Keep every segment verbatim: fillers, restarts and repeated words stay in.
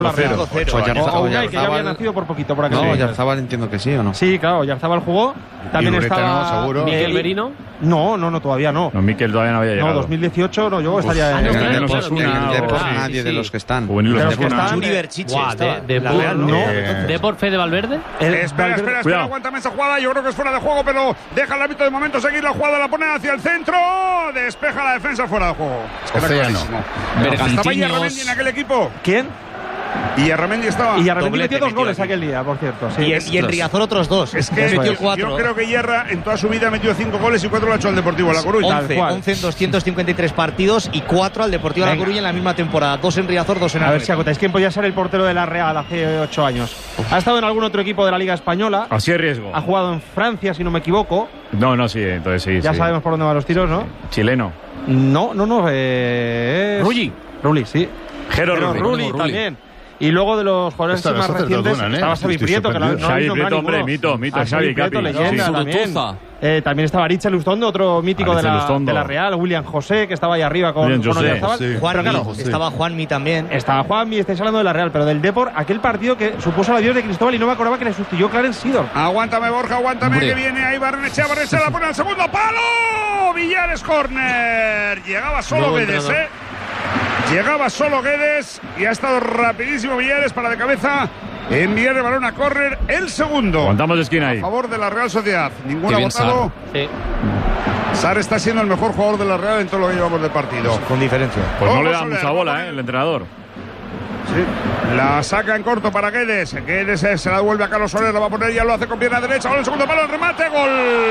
cinco cero. O Unai, que ya había nacido por poquito por aquí. No, Oyarzabal entiendo que sí, ¿o no? Sí, claro, Oyarzabal jugó. También estaba... No, seguro. ¿Miquel Merino? No, no, no, todavía no. No, Miquel todavía no había llegado. No, dos mil dieciocho no, yo estaría... En el Depor nadie de los que están. Yuri Berchiche. ¿Depor Fede Valverde? Espera, espera, espera, aguántame esa jugada. Yo creo que es fuera de juego, pero deja el árbitro de momento seguir la jugada, la pone hacia el centro. Despeja la defensa fuera de juego. Océano. ¿Estaba Ierramendi en aquel equipo? ¿Quién? Y Ierramendi estaba. Y Ierramendi metió dos goles aquel día, por cierto. Sí. Y, y en Riazor otros dos. Es que metió yo, cuatro. yo creo que Ierra en toda su vida metió cinco goles y cuatro lo ha hecho al Deportivo La Coruña. once, once en doscientos cincuenta y tres partidos y cuatro al Deportivo Venga. La Coruña en la misma temporada. Dos en Riazor, dos en A Armenia. ver si acotáis quién podía ser el portero de la Real hace ocho años. Ha estado en algún otro equipo de la Liga Española. Así es riesgo. Ha jugado en Francia, si no me equivoco. No, no, sí, entonces sí. Ya sí. sabemos por dónde van los tiros, ¿no? Chileno. No, no, no. Eh, es... Rulli. Rulli, sí. Jero Rulli. Rulli. Rulli también. Y luego de los jugadores más recientes buena, ¿eh? estaba Xavi Prieto, que no, no Xavi no Prieto, hombre, mito, mito, a Xavi Prieto, Capi. leyenda Sí. también. Eh, también estaba Richard Lustondo, otro mítico de la, de la Real, William José, que estaba ahí arriba con, con Oyarzabal. Sí. Juanmi, claro, estaba Juanmi también. Estaba Juanmi, estáis hablando de la Real, pero del Depor, aquel partido que supuso el adiós de Cristóbal y no me acordaba que le sustituyó Clarence Seedorf. Aguántame, Borja, aguántame, Hombre. que viene ahí Barrenechea, Barrenechea la pone al segundo palo. Villares, córner. Llegaba solo Guedes, ¿eh? Llegaba solo Guedes y ha estado rapidísimo Villares para de cabeza enviar el balón a córner, el segundo. Contamos de esquina ahí. A favor de la Real Sociedad. Ninguno ha votado. Sí. Sar está siendo el mejor jugador de la Real en todo lo que llevamos de partido. Con diferencia. Pues no le da mucha bola, ¿eh? El entrenador. Sí. La saca en corto para Guedes. Guedes se la devuelve a Carlos Soler, la va a poner, ya lo hace con pierna derecha. Ahora el segundo palo, el remate, gol.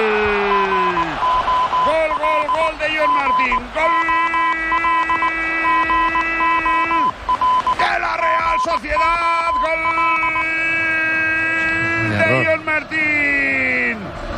Gol, gol, gol de John Martín. Gol de la Real Sociedad. Gol de John Martín.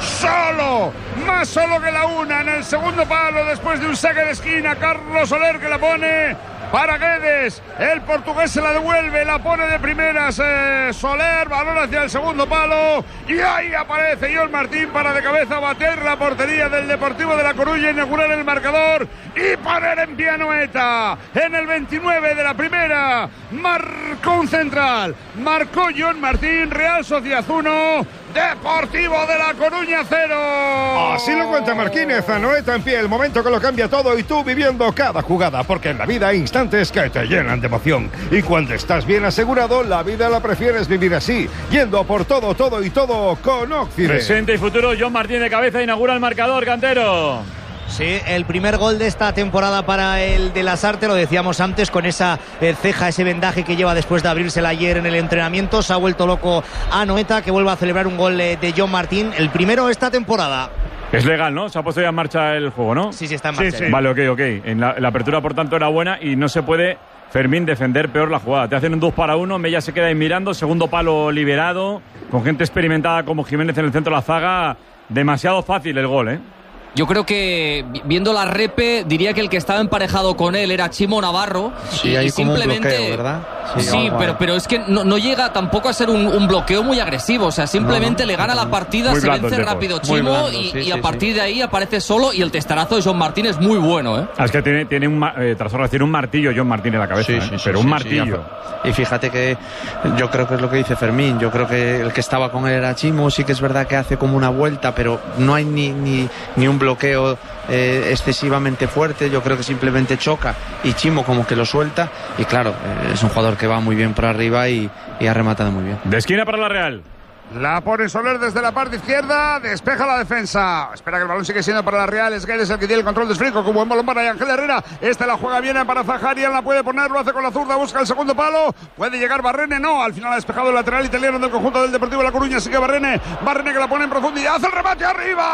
Solo, más solo que la una en el segundo palo después de un saque de esquina. Carlos Soler que la pone para Guedes, el portugués se la devuelve, la pone de primeras eh, Soler, balón hacia el segundo palo y ahí aparece John Martín para de cabeza bater la portería del Deportivo de La Coruña, inaugurar el marcador y poner en pie a Anoeta. En el veintinueve de la primera marcó un central, marcó John Martín. Real Sociedad uno, Deportivo de La Coruña cero. Así lo cuenta Marquínez. Anoeta en pie, el momento que lo cambia todo y tú viviendo cada jugada, porque en la vida hay instantes que te llenan de emoción y cuando estás bien asegurado la vida la prefieres vivir así, yendo por todo, todo y todo con Occident. Presente y futuro, John Martín de cabeza inaugura el marcador, Cantero. Sí, el primer gol de esta temporada para el de Lasarte, lo decíamos antes, con esa eh, ceja, ese vendaje que lleva después de abrírsela ayer en el entrenamiento. Se ha vuelto loco Anoeta, que vuelve a celebrar un gol eh, de John Martín, el primero esta temporada. Es legal, ¿no? Se ha puesto ya en marcha el juego, ¿no? Sí, sí, está en marcha. Sí, sí. Vale, ok, ok. En la, la apertura, por tanto, era buena y no se puede, Fermín, defender peor la jugada. Te hacen un dos para uno, Mella se queda ahí mirando, segundo palo liberado, con gente experimentada como Jiménez en el centro de la zaga. Demasiado fácil el gol, ¿eh? Yo creo que, viendo la repe, diría que el que estaba emparejado con él era Chimo Navarro. Sí, y, hay y como simplemente, un bloqueo, ¿verdad? Sí, sí pero, pero es que no, no llega tampoco a ser un, un bloqueo muy agresivo. O sea, simplemente no, no. le gana la partida, muy se blando, vence rápido Chimo blando, y, sí, y sí, a partir sí. de ahí aparece solo. Y el testarazo de John Martín es muy bueno, ¿eh? Es que tiene, tiene un, eh, Trasorra, tiene un martillo John Martín en la cabeza, sí, ¿eh? sí, sí, pero sí, un sí, martillo. Sí, y fíjate que yo creo que es lo que dice Fermín. Yo creo que el que estaba con él era Chimo. Sí que es verdad que hace como una vuelta, pero no hay ni, ni, ni un bloqueo eh, excesivamente fuerte. Yo creo que simplemente choca y Chimo como que lo suelta. Y claro, eh, es un jugador que va muy bien por arriba y, y ha rematado muy bien. De esquina para la Real. La pone Soler desde la parte izquierda, despeja la defensa. Espera que el balón sigue siendo para la Real. Es Guedes el que tiene el control de Esfrico, con buen balón para Ángel Herrera. Esta la juega bien para Zaharian, la puede poner, lo hace con la zurda, busca el segundo palo. Puede llegar Barrene, no. Al final ha despejado el lateral italiano del conjunto del Deportivo de La Coruña. Sigue Barrene, Barrene que la pone en profundidad, hace el remate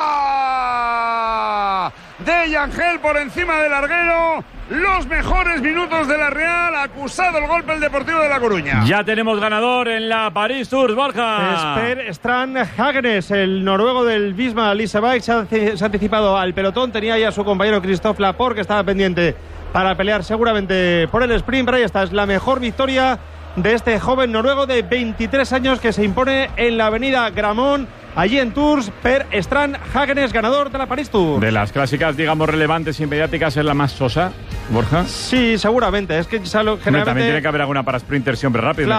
arriba de Ángel por encima del larguero. Los mejores minutos de la Real, acusado el golpe el Deportivo de La Coruña. Ya tenemos ganador en la París Tours, Borja. Per Strand Hagenes, el noruego del Visma Liseberg, se ha, se ha anticipado al pelotón. Tenía ya a su compañero Christophe Laporte, que estaba pendiente para pelear seguramente por el sprint. Pero ahí está, es la mejor victoria de este joven noruego de veintitrés años que se impone en la avenida Gramont allí en Tours. Per Strand Hagenes, ganador de la Paris Tour. De las clásicas, digamos, relevantes y mediáticas, es la más sosa, Borja. Sí, seguramente. Es que generalmente... También tiene que haber alguna para sprinter siempre rápido. Claro.